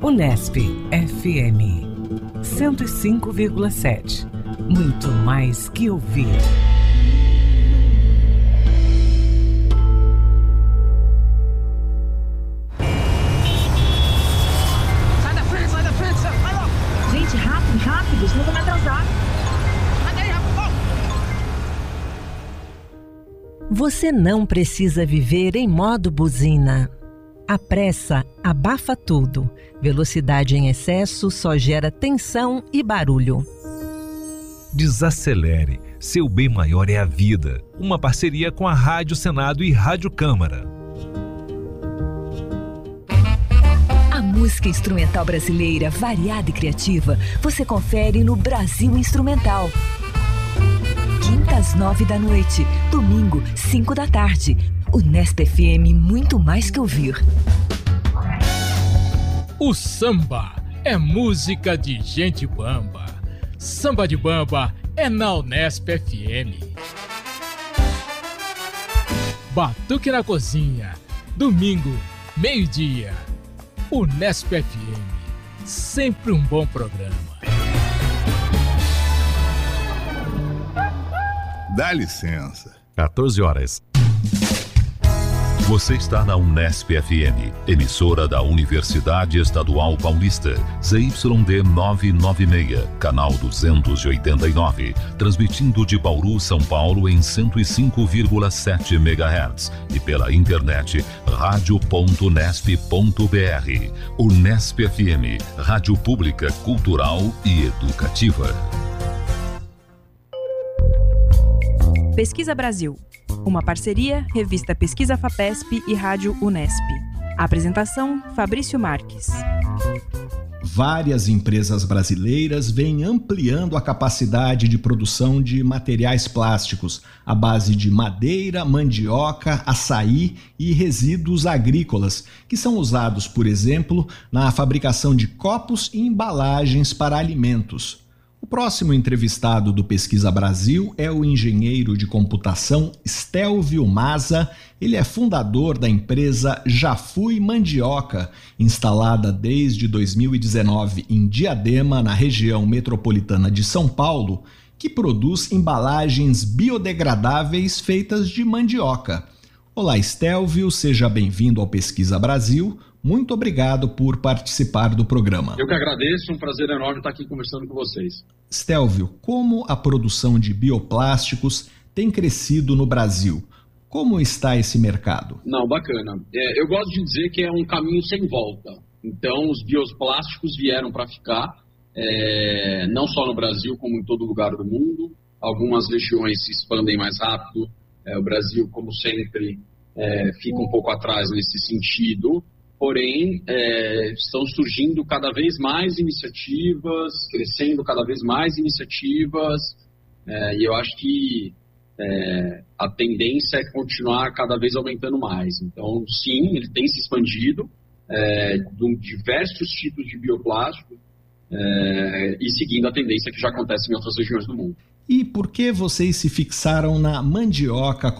Unesp FM 105,7. Muito mais que ouvir. Sai da frente, vai logo! Gente, rápido, senão eu vou me atrasar. Sai daí, rápido! Você não precisa viver em modo buzina. A pressa abafa tudo. Velocidade em excesso só gera tensão e barulho. Desacelere. Seu bem maior é a vida. Uma parceria com a Rádio Senado e Rádio Câmara. A música instrumental brasileira, variada e criativa, você confere no Brasil Instrumental. Quinta às 9 da noite, domingo, 5 da tarde. Unesp FM, muito mais que ouvir. O samba é música de gente bamba. Samba de bamba é na Unesp FM. Batuque na cozinha, domingo, meio-dia. Unesp FM, sempre um bom programa. Dá licença. 14 horas. Você está na Unesp FM, emissora da Universidade Estadual Paulista, ZYD 996, canal 289, transmitindo de Bauru, São Paulo em 105,7 MHz e pela internet radio.unesp.br. Unesp FM, rádio pública, cultural e educativa. Pesquisa Brasil. Uma parceria, revista Pesquisa FAPESP e Rádio Unesp. A apresentação, Fabrício Marques. Várias empresas brasileiras vêm ampliando a capacidade de produção de materiais plásticos à base de madeira, mandioca, açaí e resíduos agrícolas, que são usados, por exemplo, na fabricação de copos e embalagens para alimentos. O próximo entrevistado do Pesquisa Brasil é o engenheiro de computação Stelvio Maza. Ele é fundador da empresa Já Fui Mandioca, instalada desde 2019 em Diadema, na região metropolitana de São Paulo, que produz embalagens biodegradáveis feitas de mandioca. Olá, Stelvio, seja bem-vindo ao Pesquisa Brasil. Muito obrigado por participar do programa. Eu que agradeço, um prazer enorme estar aqui conversando com vocês. Stelvio, como a produção de bioplásticos tem crescido no Brasil? Como está esse mercado? Não, bacana. Eu gosto de dizer que é um caminho sem volta. Então, os bioplásticos vieram para ficar, não só no Brasil, como em todo lugar do mundo. Algumas regiões se expandem mais rápido. O Brasil, como sempre, fica um pouco atrás nesse sentido. Porém, estão surgindo cada vez mais iniciativas, crescendo cada vez mais iniciativas, e eu acho que a tendência é continuar cada vez aumentando mais. Então, sim, ele tem se expandido, de diversos tipos de bioplástico, e seguindo a tendência que já acontece em outras regiões do mundo. E por que vocês se fixaram na mandioca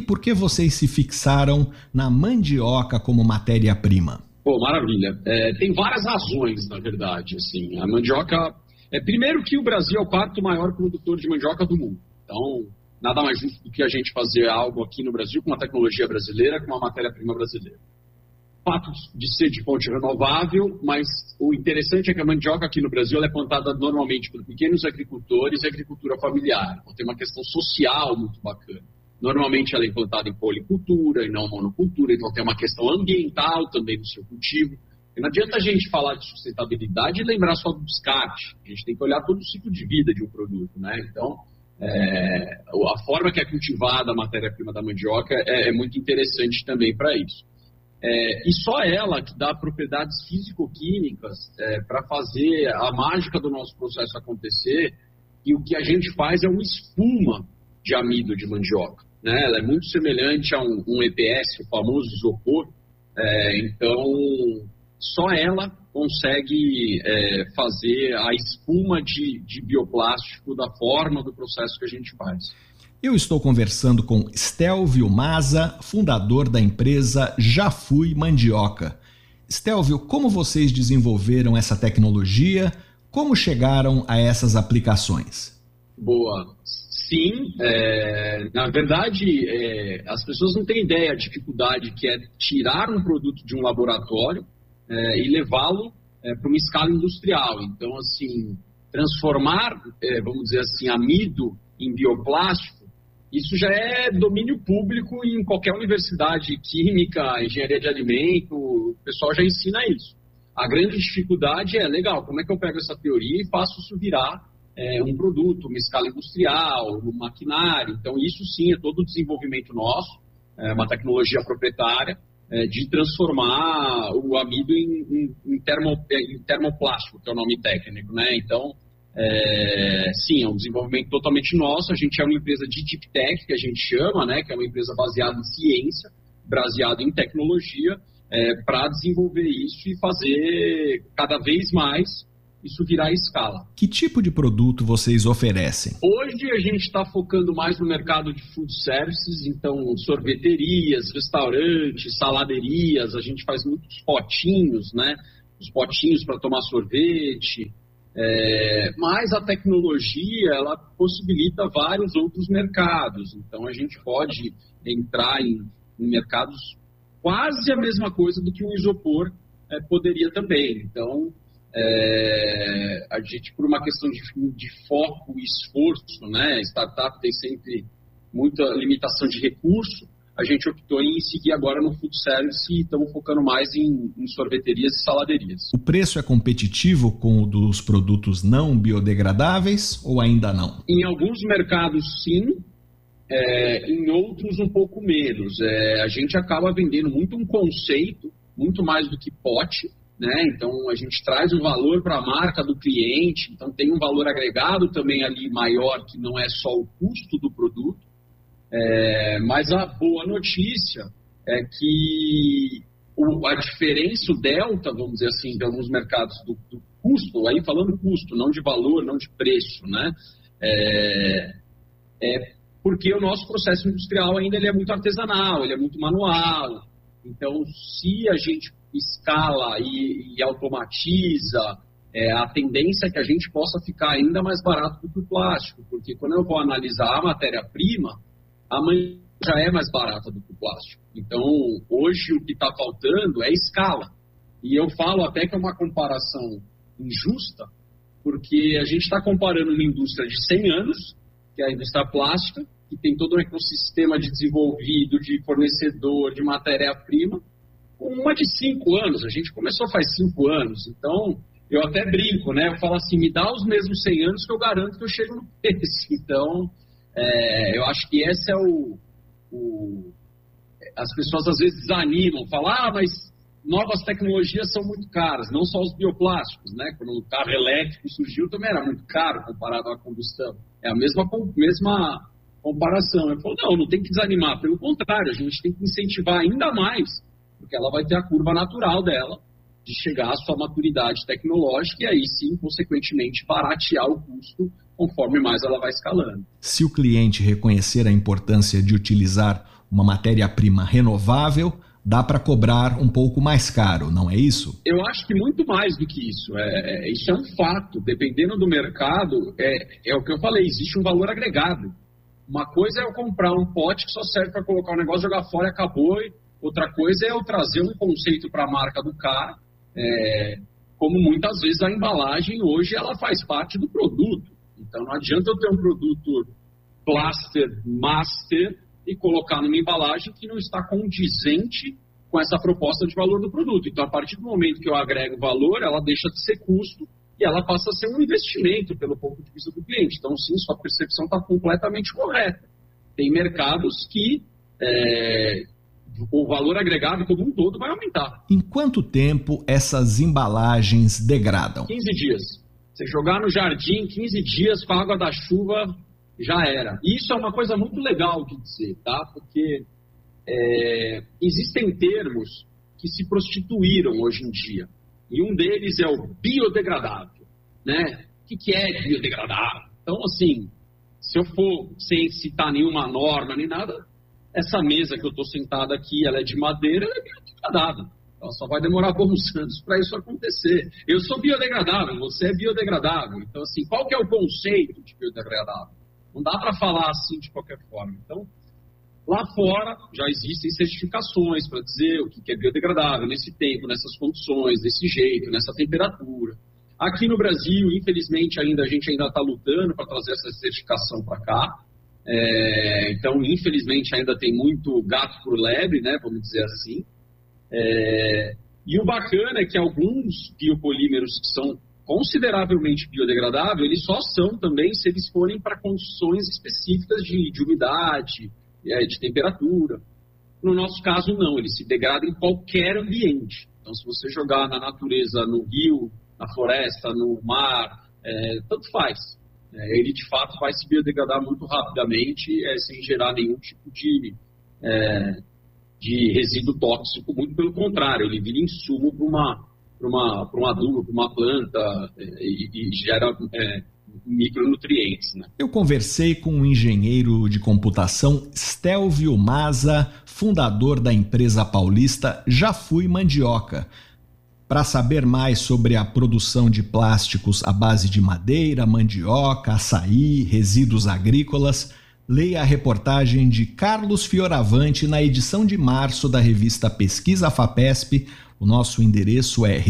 como matéria-prima? Pô, maravilha. Tem várias razões, na verdade. Assim. A mandioca... primeiro que o Brasil é o quarto maior produtor de mandioca do mundo. Então, nada mais justo do que a gente fazer algo aqui no Brasil com uma tecnologia brasileira, com uma matéria-prima brasileira. Fato de ser de fonte renovável, mas o interessante é que a mandioca aqui no Brasil ela é plantada normalmente por pequenos agricultores e agricultura familiar. Então tem uma questão social muito bacana. Normalmente ela é implantada em policultura e não monocultura, então tem uma questão ambiental também no seu cultivo. E não adianta a gente falar de sustentabilidade e lembrar só do descarte. A gente tem que olhar todo o ciclo de vida de um produto, né? Então, a forma que é cultivada a matéria-prima da mandioca é muito interessante também para isso. E só ela que dá propriedades físico-químicas para fazer a mágica do nosso processo acontecer, e o que a gente faz é uma espuma de amido de mandioca, né? Ela é muito semelhante a um EPS, o famoso isopor, então só ela consegue fazer a espuma de bioplástico da forma do processo que a gente faz. Eu estou conversando com Stelvio Maza, fundador da empresa Já Fui Mandioca. Stelvio, como vocês desenvolveram essa tecnologia? Como chegaram a essas aplicações? Boa. Sim, na verdade, as pessoas não têm ideia da dificuldade que é tirar um produto de um laboratório e levá-lo para uma escala industrial. Então, assim, transformar, vamos dizer assim, amido em bioplástico, isso já é domínio público em qualquer universidade química, engenharia de alimento, o pessoal já ensina isso. A grande dificuldade legal, como é que eu pego essa teoria e faço isso virar um produto, uma escala industrial, um maquinário? Então, isso sim é todo o desenvolvimento nosso, uma tecnologia proprietária, de transformar o amido em termoplástico, que é o nome técnico, né? Então, sim, é um desenvolvimento totalmente nosso. A gente é uma empresa de deep tech, que a gente chama, né? Que é uma empresa baseada em ciência, baseada em tecnologia, para desenvolver isso e fazer cada vez mais isso virar escala. Que tipo de produto vocês oferecem? Hoje a gente está focando mais no mercado de food services, então sorveterias, restaurantes, saladerias. A gente faz muitos potinhos, né? Os potinhos para tomar sorvete. Mas a tecnologia, ela possibilita vários outros mercados. Então a gente pode entrar em mercados quase a mesma coisa do que o isopor poderia também. Então, a gente, por uma questão de foco e esforço, né? Startup tem sempre muita limitação de recurso. A gente optou em seguir agora no food service e estamos focando mais em sorveterias e saladerias. O preço é competitivo com o dos produtos não biodegradáveis ou ainda não? Em alguns mercados, sim. Em outros, um pouco menos. A gente acaba vendendo muito um conceito, muito mais do que pote, né? Então, a gente traz um valor para a marca do cliente. Então, tem um valor agregado também ali maior, que não é só o custo do produto. Mas a boa notícia é que a diferença, o delta, vamos dizer assim, de alguns mercados do custo, aí falando custo, não de valor, não de preço, né? Porque o nosso processo industrial ainda ele é muito artesanal, ele é muito manual. Então, se a gente escala e automatiza, a tendência é que a gente possa ficar ainda mais barato do que o plástico, porque quando eu vou analisar a matéria-prima, amanhã já é mais barata do que o plástico. Então, hoje o que está faltando é escala. E eu falo até que é uma comparação injusta, porque a gente está comparando uma indústria de 100 anos, que é a indústria plástica, que tem todo um ecossistema de desenvolvido, de fornecedor, de matéria-prima, com uma de 5 anos. A gente começou faz 5 anos. Então, eu até brinco, né? Eu falo assim, me dá os mesmos 100 anos que eu garanto que eu chego no preço. Então, eu acho que esse é as pessoas às vezes desanimam, falam, mas novas tecnologias são muito caras, não só os bioplásticos, né? Quando o carro elétrico surgiu também era muito caro comparado à combustão. É a mesma comparação. Eu falo, não tem que desanimar, pelo contrário, a gente tem que incentivar ainda mais, porque ela vai ter a curva natural dela, de chegar à sua maturidade tecnológica e aí sim, consequentemente, baratear o custo conforme mais ela vai escalando. Se o cliente reconhecer a importância de utilizar uma matéria-prima renovável, dá para cobrar um pouco mais caro, não é isso? Eu acho que muito mais do que isso. Isso é um fato. Dependendo do mercado, é o que eu falei, existe um valor agregado. Uma coisa é eu comprar um pote que só serve para colocar um negócio, jogar fora e acabou. Outra coisa é eu trazer um conceito para a marca do cara, como muitas vezes a embalagem hoje ela faz parte do produto. Então não adianta eu ter um produto plaster, master e colocar numa embalagem que não está condizente com essa proposta de valor do produto. Então, a partir do momento que eu agrego valor, ela deixa de ser custo e ela passa a ser um investimento pelo ponto de vista do cliente. Então, sim, sua percepção está completamente correta. Tem mercados que o valor agregado como um todo vai aumentar. Em quanto tempo essas embalagens degradam? 15 dias. Você jogar no jardim 15 dias com a água da chuva, já era. E isso é uma coisa muito legal de dizer, tá? Porque existem termos que se prostituíram hoje em dia. E um deles é o biodegradável, né? O que é biodegradável? Então, assim, se eu for sem citar nenhuma norma nem nada, essa mesa que eu estou sentado aqui, ela é de madeira, ela é biodegradável. Só vai demorar bons anos para isso acontecer. Eu sou biodegradável, você é biodegradável. Então, assim, qual que é o conceito de biodegradável? Não dá para falar assim de qualquer forma. Então, lá fora já existem certificações para dizer o que é biodegradável nesse tempo, nessas condições, desse jeito, nessa temperatura. Aqui no Brasil, infelizmente, a gente ainda está lutando para trazer essa certificação para cá. Então, infelizmente, ainda tem muito gato por lebre, né, vamos dizer assim. E o bacana é que alguns biopolímeros que são consideravelmente biodegradáveis, eles só são também se eles forem para condições específicas de umidade, de temperatura. No nosso caso, não. Ele se degrada em qualquer ambiente. Então, se você jogar na natureza, no rio, na floresta, no mar, tanto faz. Ele, de fato, vai se biodegradar muito rapidamente, sem gerar nenhum tipo de resíduo tóxico. Muito pelo contrário, ele vira insumo para um adubo, para uma planta, e gera micronutrientes, né? Eu conversei com o engenheiro de computação Stelvio Maza, fundador da empresa paulista Já Fui Mandioca. Para saber mais sobre a produção de plásticos à base de madeira, mandioca, açaí, resíduos agrícolas, leia a reportagem de Carlos Fioravante na edição de março da revista Pesquisa FAPESP. O nosso endereço é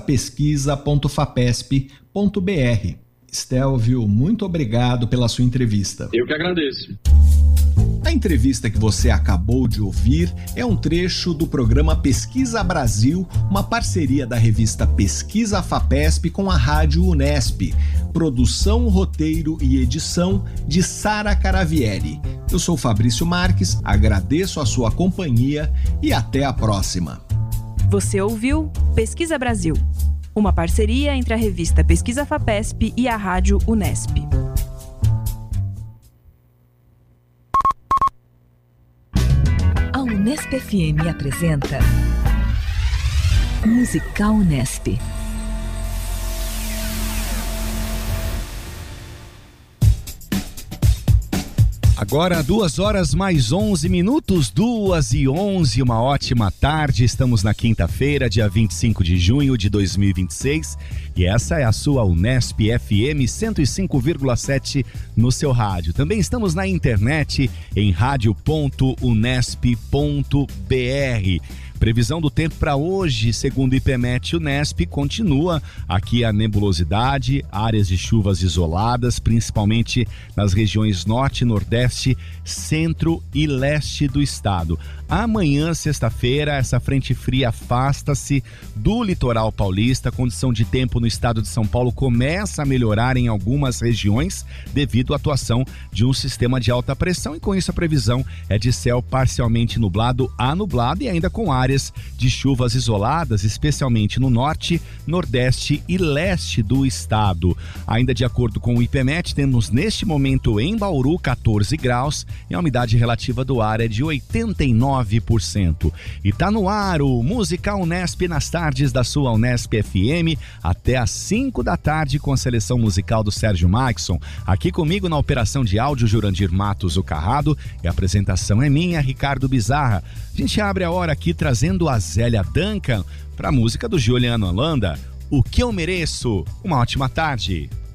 revistapesquisa.fapesp.br. Stelvio, muito obrigado pela sua entrevista. Eu que agradeço. A entrevista que você acabou de ouvir é um trecho do programa Pesquisa Brasil, uma parceria da revista Pesquisa FAPESP com a Rádio Unesp. Produção, roteiro e edição de Sara Caravieri. Eu sou Fabrício Marques, agradeço a sua companhia e até a próxima. Você ouviu Pesquisa Brasil, uma parceria entre a revista Pesquisa FAPESP e a Rádio Unesp. A Unesp FM apresenta Musical Unesp. Agora 2h mais 11, 2h11, uma ótima tarde. Estamos na quinta-feira, dia 25 de junho de 2026 e essa é a sua Unesp FM 105,7 no seu rádio. Também estamos na internet em radio.unesp.br. Previsão do tempo para hoje, segundo o IPMET Unesp, continua aqui a nebulosidade, áreas de chuvas isoladas, principalmente nas regiões norte, nordeste, centro e leste do estado. Amanhã, sexta-feira, essa frente fria afasta-se do litoral paulista. A condição de tempo no estado de São Paulo começa a melhorar em algumas regiões devido à atuação de um sistema de alta pressão e com isso a previsão é de céu parcialmente nublado a nublado e ainda com áreas de chuvas isoladas, especialmente no norte, nordeste e leste do estado. Ainda de acordo com o IPMET, temos neste momento em Bauru 14 graus e a umidade relativa do ar é de 89%. E tá no ar o Musical Unesp nas tardes da sua Unesp FM até às 5 da tarde com a seleção musical do Sérgio Maxson. Aqui comigo na operação de áudio Jurandir Matos, o Carrado, e a apresentação é minha, Ricardo Bizarra. A gente abre a hora aqui trazendo a Zélia Duncan para a música do Juliano Holanda, O Que Eu Mereço. Uma ótima tarde.